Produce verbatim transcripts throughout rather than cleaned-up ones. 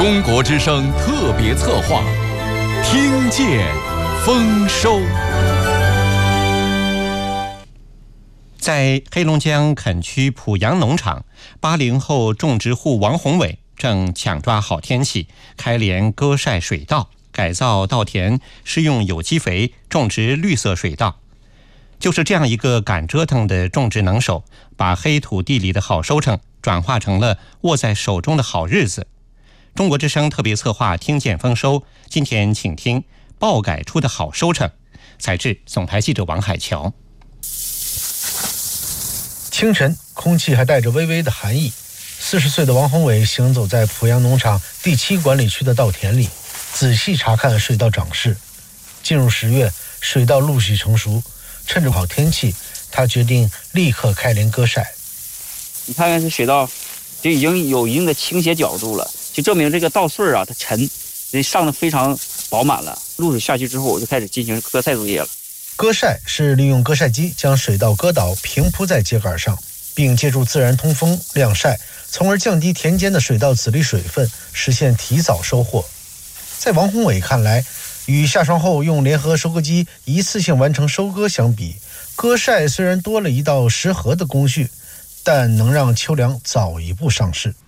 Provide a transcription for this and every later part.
中国之声特别策划，听见丰收。 在黑龙江垦区濮阳农场，八零后种植户王宏伟正抢抓好天气，开镰割晒水稻，改造稻田，施用有机肥，种植绿色水稻。就是这样一个敢折腾的种植能手，把黑土地里的好收成转化成了握在手中的好日子。中国之声特别策划听见丰收，今天请听爆改出的好收成，采制总台记者王海桥。 清晨，空气还带着微微的寒意。四十岁的王宏伟行走在濮阳农场第七管理区的稻田里，仔细查看水稻长势。进入十月，水稻陆续成熟，趁着好天气，他决定立刻开镰割晒。 你看看这水稻，就已经有一定的倾斜角度了，就证明这个稻穗啊，它沉，上的非常饱满了。露水下去之后，我就开始进行割晒作业了。 割晒是利用割晒机将水稻割倒，平铺在秸秆上，并借助自然通风晾晒，从而降低田间的水稻籽粒水分，实现提早收获。在王宏伟看来，与下霜后用联合收割机一次性完成收割相比，割晒虽然多了一道食禾的工序，但能让秋粮早一步上市。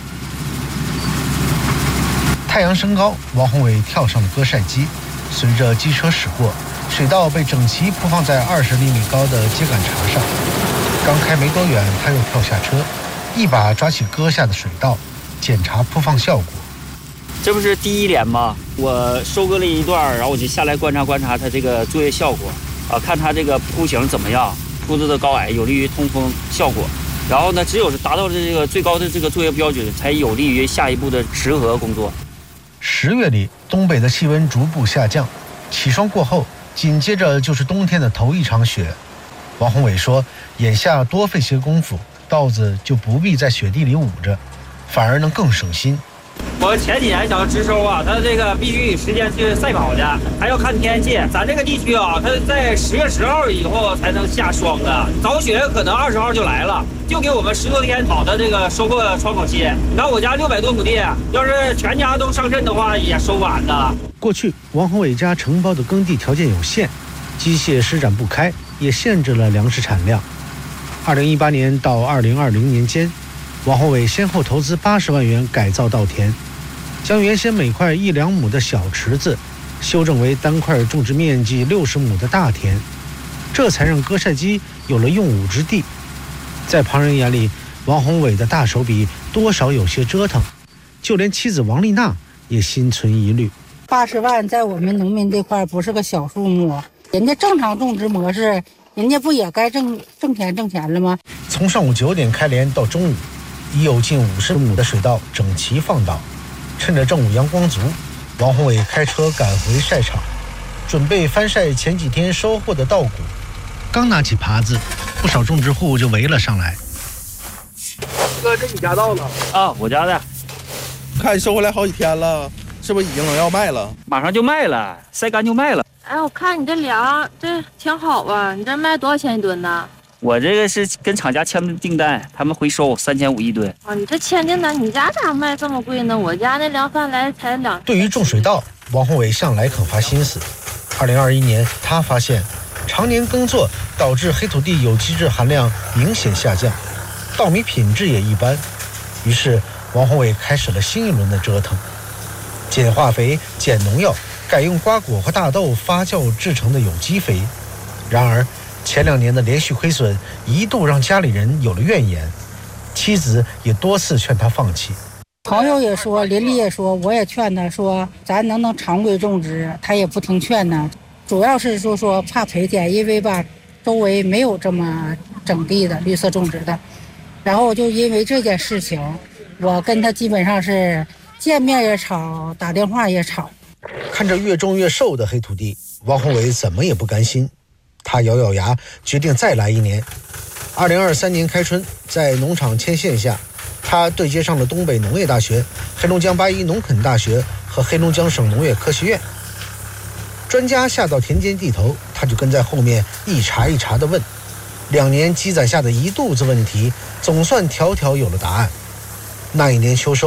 太阳升高，王宏伟跳上了割晒机，随着机车驶过，水稻被整齐铺放在二十厘米高的秸秆茬上。刚开没多远，他又跳下车，一把抓起割下的水稻，检查铺放效果。 这不是第一镰吗？我收割了一段，然后我就下来观察观察它这个作业效果啊，看它这个铺型怎么样，铺子的高矮有利于通风效果。然后呢，只有是达到这个最高的这个作业标准，才有利于下一步的食禾工作。 十月里，东北的气温逐步下降，起霜过后，紧接着就是冬天的头一场雪。王宏伟说，眼下多费些功夫，稻子就不必在雪地里捂着，反而能更省心。 我前几年想植收啊，它这个必须有时间去赛跑的，还要看天气。咱这个地区啊，它在十月十号以后才能下霜的，早雪可能二十号就来了，就给我们十多天好的这个收获窗口期。你看我家六百多亩地，要是全家都上阵的话，也收晚的。 过去王宏伟家承包的耕地条件有限，机械施展不开，也限制了粮食产量。二零一八年到二零二零年间，王宏伟先后投资八十万元改造稻田，将原先每块一两亩的小池子修正为单块种植面积六十亩的大田，这才让割晒机有了用武之地。在旁人眼里，王宏伟的大手笔多少有些折腾，就连妻子王丽娜也心存疑虑。 八十万在我们农民这块不是个小数目，人家正常种植模式，人家不也该挣挣钱挣钱了吗？ 从上午九点开镰到中午，已有近五十亩的水稻整齐放倒。趁着正午阳光足，王宏伟开车赶回晒场，准备翻晒前几天收获的稻谷。刚拿起耙子，不少种植户就围了上来。 哥，这你家稻呢？ 啊，我家的。 看你收回来好几天了，是不是已经能要卖了？ 马上就卖了，晒干就卖了。 哎，我看你这粮这挺好啊，你这卖多少钱一吨呢？ 我这个是跟厂家签的订单，他们回收三千五一吨。 啊，你这签订单，你家咋卖这么贵呢？我家那粮贩来才两。 对于种水稻，王宏伟向来肯花心思。二零二一年，他发现常年耕作导致黑土地有机质含量明显下降，稻米品质也一般。于是，王宏伟开始了新一轮的折腾，减化肥、减农药，改用瓜果和大豆发酵制成的有机肥。然而，前两年的连续亏损一度让家里人有了怨言，妻子也多次劝他放弃。 朋友也说，邻里也说，我也劝他说，咱能不能常规种植，他也不听劝呢。主要是说说怕赔钱，因为吧，周围没有这么整地的绿色种植的。然后就因为这件事情，我跟他基本上是见面也吵，打电话也吵。 看着越种越瘦的黑土地，王宏伟怎么也不甘心。他咬咬牙，决定再来一年。二零二三年开春，在农场牵线下，他对接上了东北农业大学、黑龙江八一农垦大学和黑龙江省农业科学院。专家下到田间地头，他就跟在后面一茬一茬地问。两年积攒下的一肚子问题，总算条条有了答案。那一年秋收，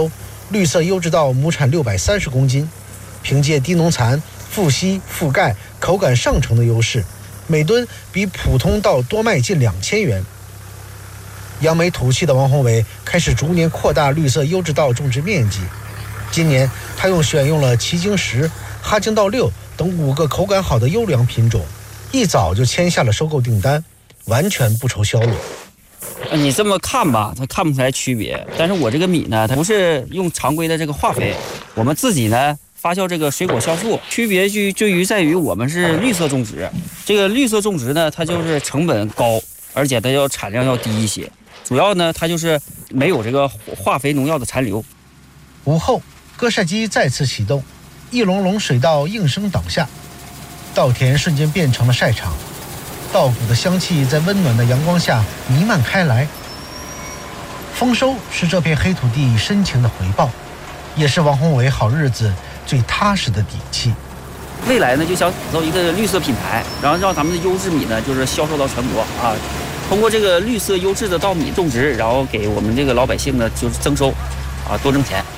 绿色优质稻亩产六百三十公斤，凭借低农残、富硒、富钙、口感上乘的优势，每吨比普通稻多卖近两千元。扬眉吐气的王宏伟开始逐年扩大绿色优质稻种植面积。今年，他用选用了奇经十、哈京稻六等五个口感好的优良品种，一早就签下了收购订单，完全不愁销路。 你这么看吧，它看不出来区别。但是我这个米呢，它不是用常规的这个化肥，我们自己呢发酵这个水果酵素，区别就就于在于我们是绿色种植。这个绿色种植呢，它就是成本高，而且它要产量要低一些。主要呢，它就是没有这个化肥农药的残留。 午后，割晒机再次启动，一垄垄水稻应声倒下，稻田瞬间变成了晒场，稻谷的香气在温暖的阳光下弥漫开来。丰收是这片黑土地深情的回报，也是王宏伟好日子最踏实的底气。 未来呢，就想打造一个绿色品牌，然后让咱们的优质米呢，就是销售到全国啊。通过这个绿色优质的稻米种植，然后给我们这个老百姓呢，就是增收，啊，多挣钱。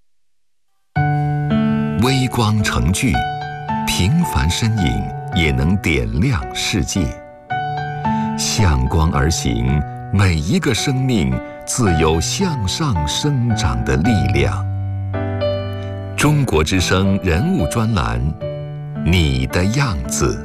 微光成炬，平凡身影也能点亮世界。向光而行，每一个生命自有向上生长的力量。中国之声人物专栏，你的样子。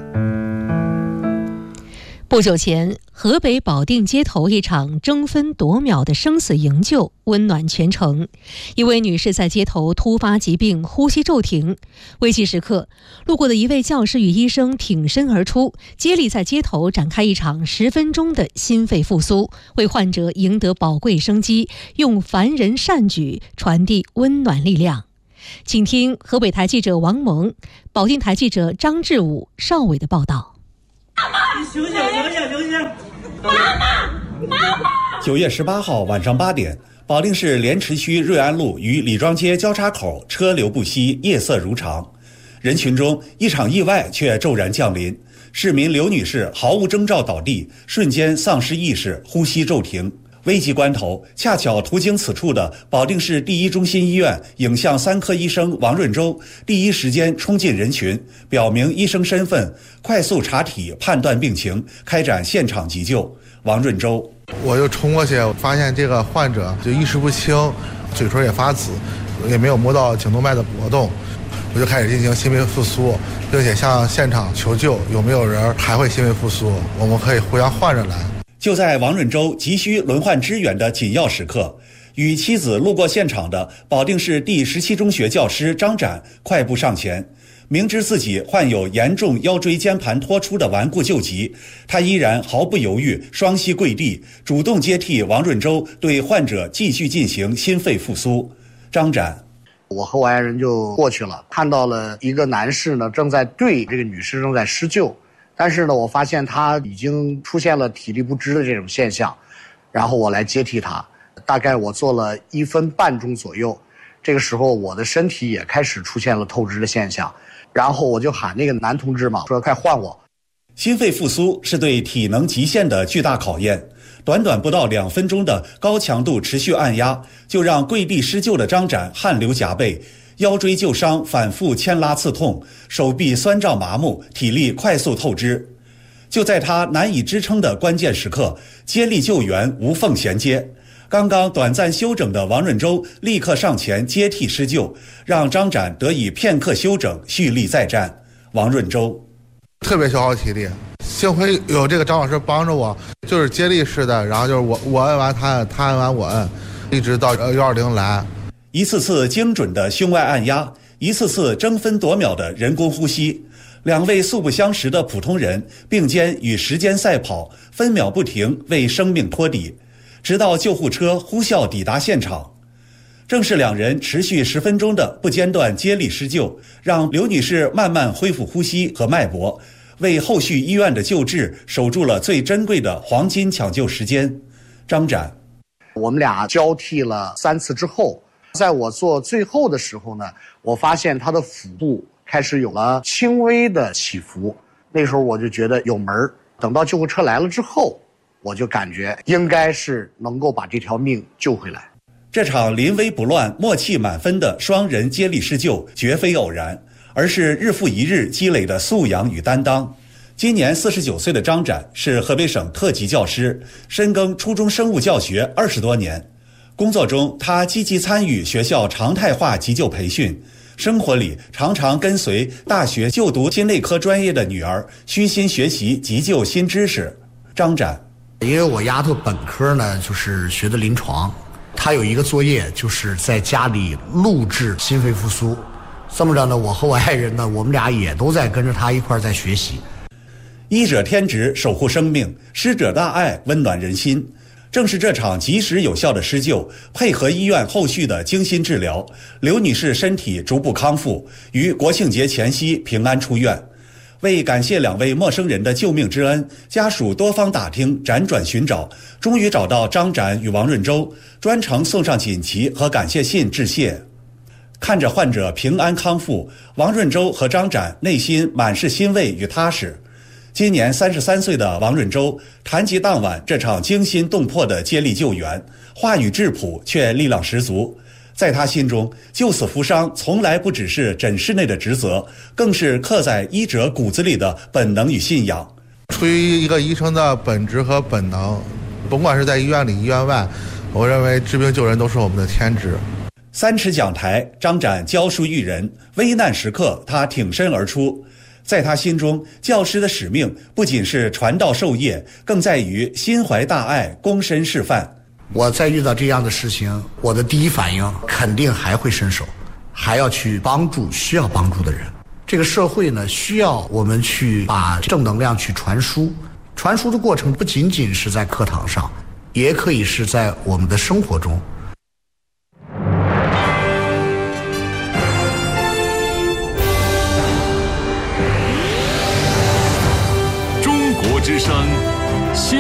不久前，河北保定街头一场争分夺秒的生死营救温暖全城。一位女士在街头突发疾病，呼吸骤停，危急时刻，路过的一位教师与医生挺身而出，接力在街头展开一场十分钟的心肺复苏，为患者赢得宝贵生机，用凡人善举传递温暖力量。请听河北台记者王萌、保定台记者张志武、邵伟的报道。 你醒醒，醒醒，醒醒！妈妈，妈妈！九月十八号晚上八点，保定市莲池区瑞安路与李庄街交叉口车流不息，夜色如常。人群中，一场意外却骤然降临。市民刘女士毫无征兆倒地，瞬间丧失意识，呼吸骤停。危急关头，恰巧途经此处的保定市第一中心医院影像三科医生王润洲第一时间冲进人群，表明医生身份，快速查体判断病情，开展现场急救。王润洲， 我就冲过去，发现这个患者就意识不清，嘴唇也发紫，也没有摸到颈动脉的搏动，我就开始进行心肺复苏，并且向现场求救，有没有人还会心肺复苏，我们可以互相换着来。 就在王润洲急需轮换支援的紧要时刻，与妻子路过现场的保定市第十七中学教师张展快步上前，明知自己患有严重腰椎间盘脱出的顽固旧疾，他依然毫不犹豫，双膝跪地，主动接替王润洲对患者继续进行心肺复苏。张展， 我和我爱人就过去了，看到了一个男士呢正在对这个女士正在施救。但是呢，我发现他已经出现了体力不支的这种现象，然后我来接替他。大概我做了一分半钟左右，这个时候我的身体也开始出现了透支的现象，然后我就喊那个男同志嘛，说快换我。 心肺复苏是对体能极限的巨大考验，短短不到两分钟的高强度持续按压，就让跪地施救的张展汗流浃背。腰椎旧伤反复牵拉刺痛，手臂酸胀麻木，体力快速透支。就在他难以支撑的关键时刻，接力救援无缝衔接。刚刚短暂休整的王润洲立刻上前接替施救，让张展得以片刻休整，蓄力再战。王润洲， 特别消耗体力，幸亏有这个张老师帮着我，就是接力式的，然后就是我我摁完他摁，他摁完我摁，一直到幺二零来。 一次次精准的胸外按压，一次次争分夺秒的人工呼吸，两位素不相识的普通人并肩与时间赛跑，分秒不停为生命托底，直到救护车呼啸抵达现场。正是两人持续十分钟的不间断接力施救，让刘女士慢慢恢复呼吸和脉搏，为后续医院的救治守住了最珍贵的黄金抢救时间。张展， 我们俩交替了三次之后，在我做最后的时候呢，我发现他的腹部开始有了轻微的起伏，那时候我就觉得有门儿。等到救护车来了之后，我就感觉应该是能够把这条命救回来。 这场临危不乱、默契满分的双人接力施救绝非偶然，而是日复一日积累的素养与担当。今年四十九岁的张展是河北省特级教师，深耕初中生物教学二十多年。工作中，他积极参与学校常态化急救培训，生活里常常跟随大学就读心内科专业的女儿虚心学习急救新知识。张展， 因为我丫头本科呢就是学的临床，她有一个作业就是在家里录制心肺复苏，这么着呢，我和我爱人呢，我们俩也都在跟着她一块在学习。 医者天职，守护生命；师者大爱，温暖人心。正是这场及时有效的施救，配合医院后续的精心治疗，刘女士身体逐步康复，于国庆节前夕平安出院。为感谢两位陌生人的救命之恩，家属多方打听，辗转寻找，终于找到张展与王润洲，专程送上锦旗和感谢信致谢。看着患者平安康复，王润洲和张展内心满是欣慰与踏实。今年三十三岁的王润洲谈及当晚这场惊心动魄的接力救援，话语质朴却力量十足。在他心中，救死扶伤从来不只是诊室内的职责，更是刻在医者骨子里的本能与信仰。 出于一个医生的本职和本能，甭管是在医院里医院外，我认为治病救人都是我们的天职。 三尺讲台，张展教书育人，危难时刻他挺身而出。在他心中，教师的使命不仅是传道授业，更在于心怀大爱，躬身示范。 我在遇到这样的事情，我的第一反应肯定还会伸手，还要去帮助需要帮助的人。这个社会呢，需要我们去把正能量去传输。传输的过程不仅仅是在课堂上，也可以是在我们的生活中。 中国之声。